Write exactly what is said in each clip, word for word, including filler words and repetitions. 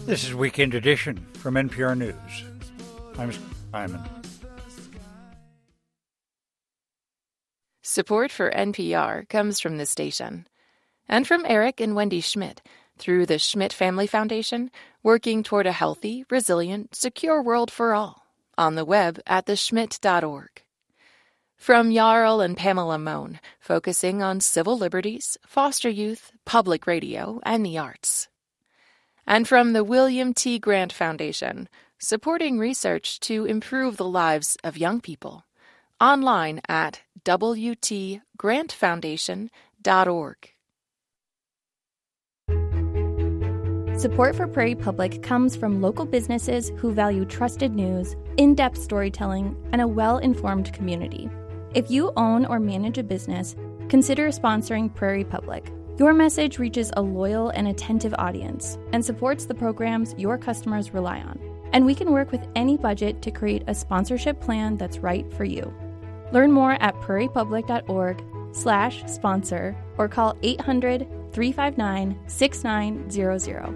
This is Weekend Edition from N P R News. I'm Simon. Support for N P R comes from this station and from Eric and Wendy Schmidt through the Schmidt Family Foundation, working toward a healthy, resilient, secure world for all. On the web at the schmidt dot org. From Jarl and Pamela Mohn, focusing on civil liberties, foster youth, public radio, and the arts. And from the William T. Grant Foundation, supporting research to improve the lives of young people. Online at w t grant foundation dot org. Support for Prairie Public comes from local businesses who value trusted news, in-depth storytelling, and a well-informed community. If you own or manage a business, consider sponsoring Prairie Public. Your message reaches a loyal and attentive audience and supports the programs your customers rely on. And we can work with any budget to create a sponsorship plan that's right for you. Learn more at prairie public dot org slash sponsor or call eight hundred, three five nine, six nine zero zero.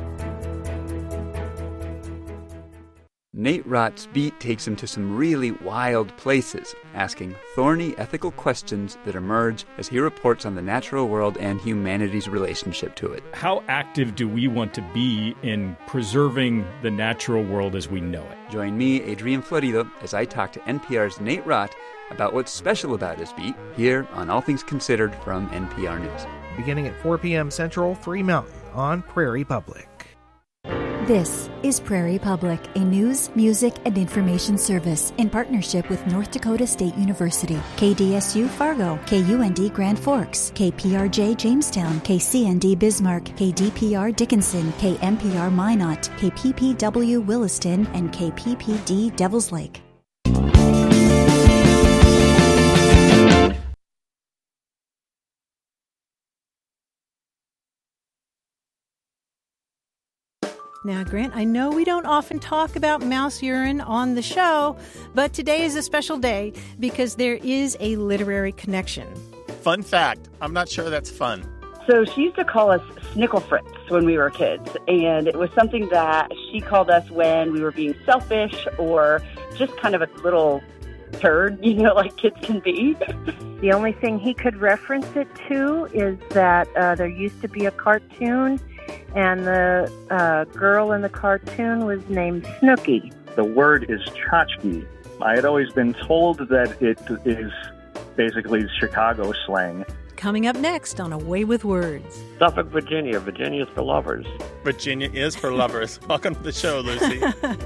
Nate Rott's beat takes him to some really wild places, asking thorny ethical questions that emerge as he reports on the natural world and humanity's relationship to it. How active do we want to be in preserving the natural world as we know it? Join me, Adrian Florido, as I talk to N P R's Nate Rott about what's special about his beat here on All Things Considered from N P R News. Beginning at four p.m. Central, three Mountain on Prairie Public. This is Prairie Public, a news, music, and information service in partnership with North Dakota State University, K D S U Fargo, K U N D Grand Forks, K P R J Jamestown, K C N D Bismarck, K D P R Dickinson, K M P R Minot, K P P W Williston, and K P P D Devils Lake. Now, Grant, I know we don't often talk about mouse urine on the show, but today is a special day because there is a literary connection. Fun fact, I'm not sure that's fun. So she used to call us Snickle Fritz when we were kids, and it was something that she called us when we were being selfish or just kind of a little turd, you know, like kids can be. The only thing he could reference it to is that uh, there used to be a cartoon, and the uh, girl in the cartoon was named Snooky. The word is tchotchke. I had always been told that it is basically Chicago slang. Coming up next on Away with Words. Suffolk, Virginia. Virginia's for lovers. Virginia is for lovers. Welcome to the show, Lucy.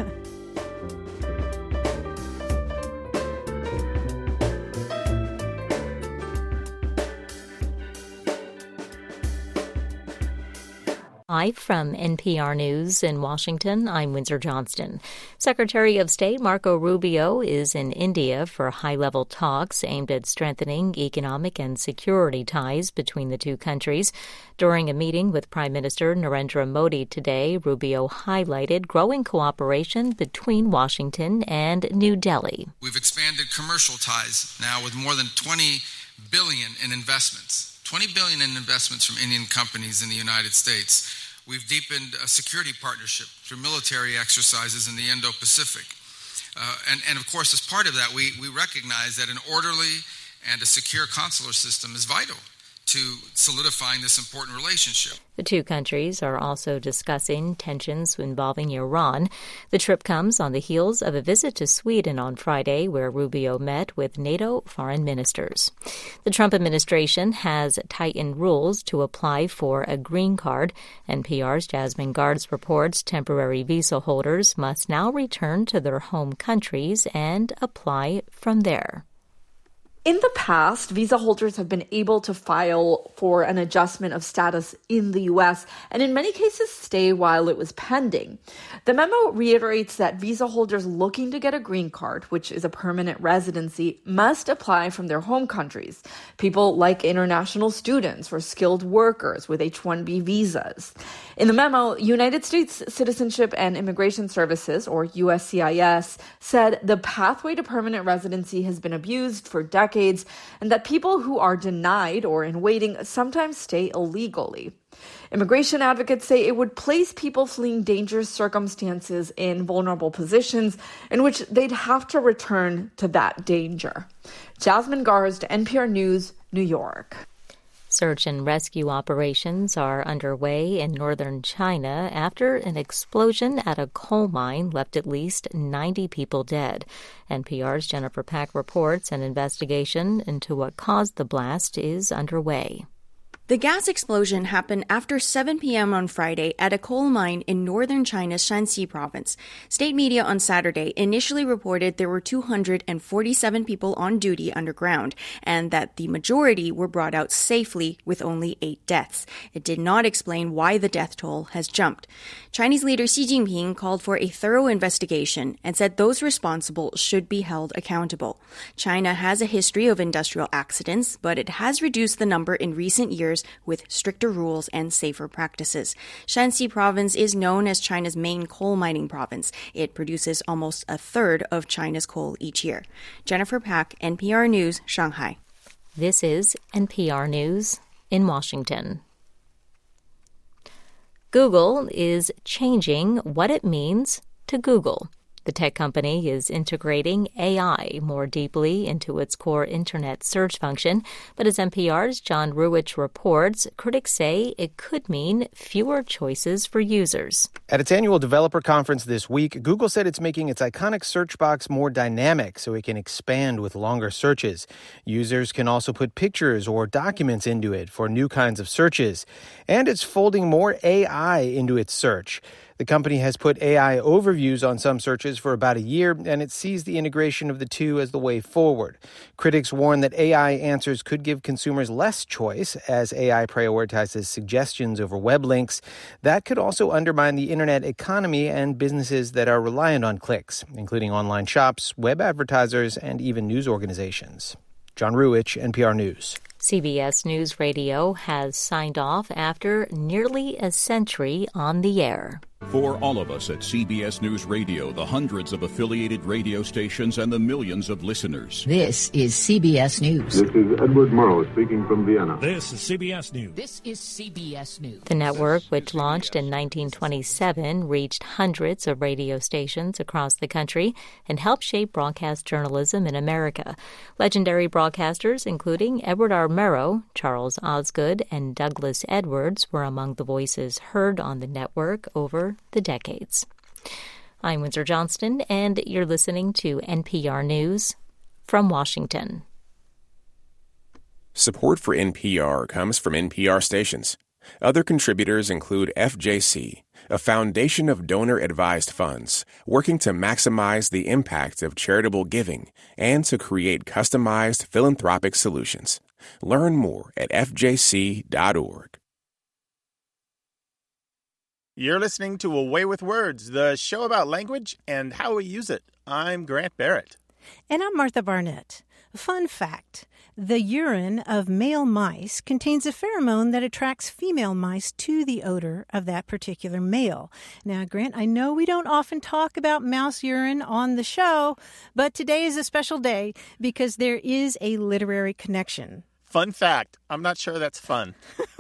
Live from N P R News in Washington, I'm Windsor Johnston. Secretary of State Marco Rubio is in India for high-level talks aimed at strengthening economic and security ties between the two countries. During a meeting with Prime Minister Narendra Modi today, Rubio highlighted growing cooperation between Washington and New Delhi. We've expanded commercial ties now with more than twenty billion dollars in investments. twenty billion dollars in investments from Indian companies in the United States. We've deepened a security partnership through military exercises in the Indo-Pacific. Uh, and, and, of course, as part of that, we, we recognize that an orderly and a secure consular system is vital to solidifying this important relationship. The two countries are also discussing tensions involving Iran. The trip comes on the heels of a visit to Sweden on Friday, where Rubio met with NATO foreign ministers. The Trump administration has tightened rules to apply for a green card. N P R's Jasmine Guards reports temporary visa holders must now return to their home countries and apply from there. In the past, visa holders have been able to file for an adjustment of status in the U S and in many cases stay while it was pending. The memo reiterates that visa holders looking to get a green card, which is a permanent residency, must apply from their home countries. People like international students or skilled workers with H one B visas. In the memo, United States Citizenship and Immigration Services, or U S C I S, said the pathway to permanent residency has been abused for decades and that people who are denied or in waiting sometimes stay illegally. Immigration advocates say it would place people fleeing dangerous circumstances in vulnerable positions in which they'd have to return to that danger. Jasmine Garst, N P R News, New York. Search and rescue operations are underway in northern China after an explosion at a coal mine left at least ninety people dead. N P R's Jennifer Pack reports an investigation into what caused the blast is underway. The gas explosion happened after seven p.m. on Friday at a coal mine in northern China's Shanxi province. State media on Saturday initially reported there were two hundred forty-seven people on duty underground and that the majority were brought out safely with only eight deaths. It did not explain why the death toll has jumped. Chinese leader Xi Jinping called for a thorough investigation and said those responsible should be held accountable. China has a history of industrial accidents, but it has reduced the number in recent years with stricter rules and safer practices. Shanxi province is known as China's main coal mining province. It produces almost a third of China's coal each year. Jennifer Pack, N P R News, Shanghai. This is N P R News in Washington. Google is changing what it means to Google. The tech company is integrating A I more deeply into its core internet search function, but as N P R's John Ruwitch reports, critics say it could mean fewer choices for users. At its annual developer conference this week, Google said it's making its iconic search box more dynamic so it can expand with longer searches. Users can also put pictures or documents into it for new kinds of searches. And it's folding more A I into its search. The company has put A I overviews on some searches for about a year, and it sees the integration of the two as the way forward. Critics warn that A I answers could give consumers less choice as A I prioritizes suggestions over web links. That could also undermine the internet economy and businesses that are reliant on clicks, including online shops, web advertisers, and even news organizations. John Ruwitch, N P R News. C B S News Radio has signed off after nearly a century on the air. For all of us at C B S News Radio, the hundreds of affiliated radio stations and the millions of listeners. This is C B S News. This is Edward Murrow speaking from Vienna. This is C B S News. This is C B S News. The network, which launched in nineteen twenty-seven, reached hundreds of radio stations across the country and helped shape broadcast journalism in America. Legendary broadcasters, including Edward R. Murrow, Charles Osgood, and Douglas Edwards, were among the voices heard on the network over the decades. I'm Windsor Johnston, and you're listening to N P R News from Washington. Support for N P R comes from N P R stations. Other contributors include F J C, a foundation of donor-advised funds working to maximize the impact of charitable giving and to create customized philanthropic solutions. Learn more at f j c dot org. You're listening to Away with Words, the show about language and how we use it. I'm Grant Barrett. And I'm Martha Barnett. Fun fact, the urine of male mice contains a pheromone that attracts female mice to the odor of that particular male. Now, Grant, I know we don't often talk about mouse urine on the show, but today is a special day because there is a literary connection. Fun fact, I'm not sure that's fun.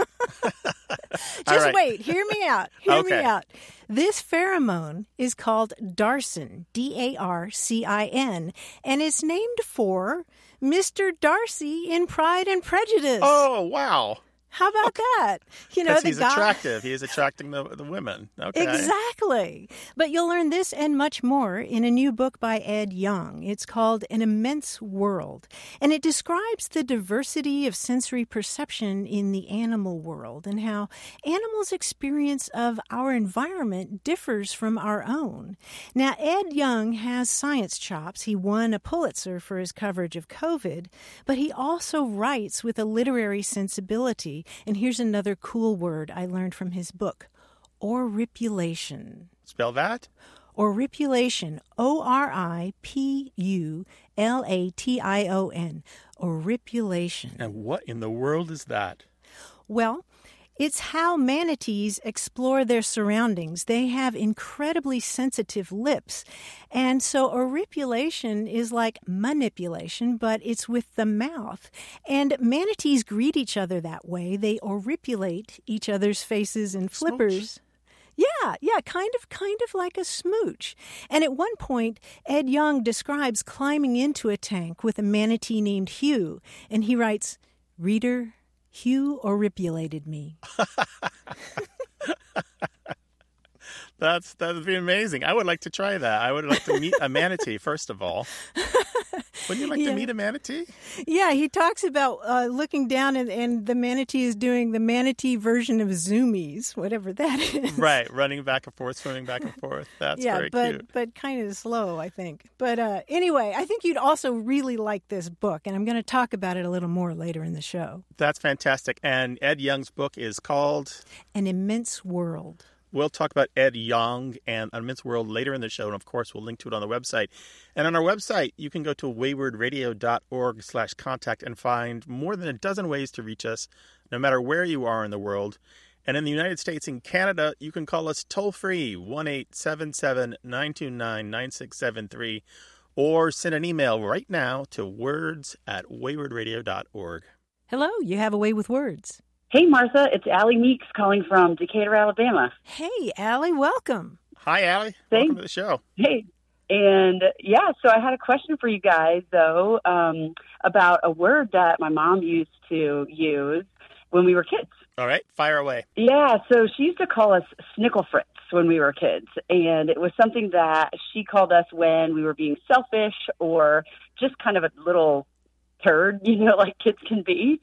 Just right. wait. Hear me out. Hear okay. me out. This pheromone is called Darcin, D A R C I N, and it's named for Mister Darcy in Pride and Prejudice. Oh, wow. How about okay. that? You know, the he's guy... attractive. He is attracting the, the women. Okay. Exactly. But you'll learn this and much more in a new book by Ed Yong. It's called An Immense World, and it describes the diversity of sensory perception in the animal world and how animals' experience of our environment differs from our own. Now, Ed Yong has science chops. He won a Pulitzer for his coverage of COVID, but he also writes with a literary sensibility. And here's another cool word I learned from his book, oripulation. Spell that? Oripulation, O R I P U L A T I O N, oripulation. And what in the world is that? Well, It's how manatees explore their surroundings. They have incredibly sensitive lips. And so auripulation is like manipulation, but it's with the mouth. And manatees greet each other that way. They auripulate each other's faces and flippers. Smooch. Yeah, yeah, kind of, kind of like a smooch. And at one point, Ed Yong describes climbing into a tank with a manatee named Hugh. And he writes, "Reader, Hugh auripulated me." That's that would be amazing. I would like to try that. I would like to meet a manatee, first of all. Wouldn't you like yeah. to meet a manatee? Yeah, he talks about uh, looking down and, and the manatee is doing the manatee version of zoomies, whatever that is. Right, running back and forth, swimming back and forth. That's yeah, very but, cute. but kind of slow, I think. But uh, anyway, I think you'd also really like this book, and I'm going to talk about it a little more later in the show. That's fantastic. And Ed Yong's book is called? An Immense World. We'll talk about Ed Yong and An Immense World later in the show, and of course, we'll link to it on the website. And on our website, you can go to waywardradio.org slash contact and find more than a dozen ways to reach us, no matter where you are in the world. And in the United States and Canada, you can call us toll-free, one eight seven seven, nine two nine, nine six seven three, or send an email right now to words at waywardradio dot org. Hello, you have a way with words. Hey, Martha, it's Allie Meeks calling from Decatur, Alabama. Hey, Allie, welcome. Hi, Allie. Thanks. Welcome to the show. Hey. And, yeah, so I had a question for you guys, though, um, about a word that my mom used to use when we were kids. All right, fire away. Yeah, so she used to call us snicklefritz when we were kids. And it was something that she called us when we were being selfish or just kind of a little turd, you know, like kids can be.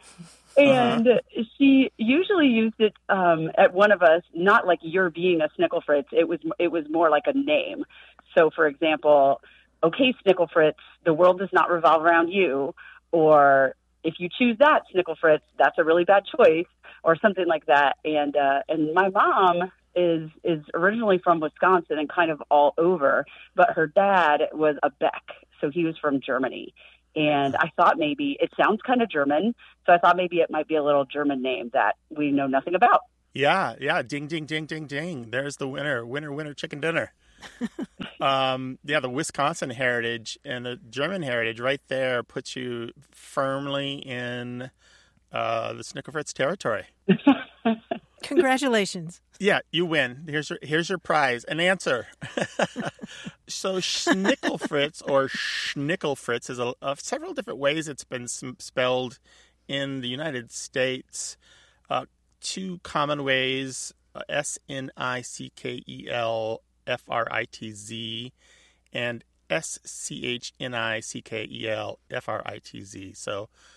And uh-huh. she usually used it um, at one of us, not like you're being a Snicklefritz. It was it was more like a name. So, for example, okay, Snicklefritz, the world does not revolve around you. Or if you choose that, Snicklefritz, that's a really bad choice, or something like that. And uh, and my mom is is originally from Wisconsin and kind of all over, but her dad was a Beck, so he was from Germany. And I thought maybe it sounds kind of German, so I thought maybe it might be a little German name that we know nothing about. Yeah, yeah, ding, ding, ding, ding, ding. There's the winner, winner, winner, chicken dinner. um, yeah, the Wisconsin heritage and the German heritage right there puts you firmly in uh, the Snicklefritz territory. Congratulations. Yeah, you win. Here's your here's your prize, an answer. So Snicklefritz or Schnickelfritz is a, a, several different ways it's been spelled in the United States. Uh, two common ways, uh, S N I C K E L F R I T Z and S C H N I C K E L F R I T Z. So